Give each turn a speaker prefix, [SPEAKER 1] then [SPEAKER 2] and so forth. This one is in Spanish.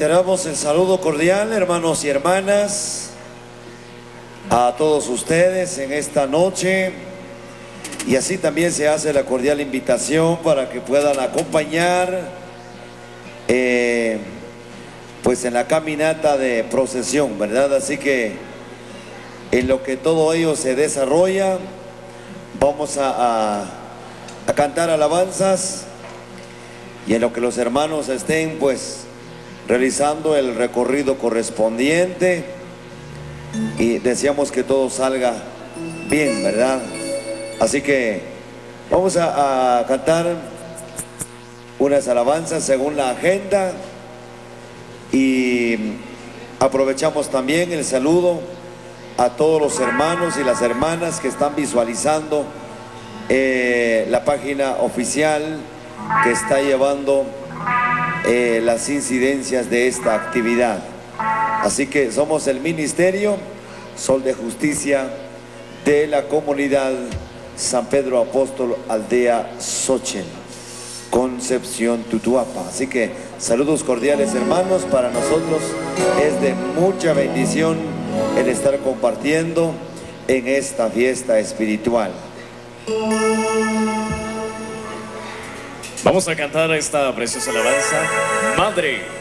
[SPEAKER 1] Reiteramos el saludo cordial, hermanos y hermanas, a todos ustedes en esta noche, y así también se hace la cordial invitación para que puedan acompañar pues en la caminata de procesión, ¿verdad? Así que en lo que todo ello se desarrolla, vamos a cantar alabanzas, y en lo que los hermanos estén pues realizando el recorrido correspondiente, y deseamos que todo salga bien, ¿verdad? Así que vamos a cantar unas alabanzas según la agenda, y aprovechamos también el saludo a todos los hermanos y las hermanas que están visualizando la página oficial que está llevando las incidencias de esta actividad. Así que somos el Ministerio Sol de Justicia de la comunidad San Pedro Apóstol, aldea Xochitl, Concepción, Tutuapa. Así que saludos cordiales, hermanos. Para nosotros es de mucha bendición el estar compartiendo en esta fiesta espiritual.
[SPEAKER 2] Vamos a cantar esta preciosa alabanza, Madre.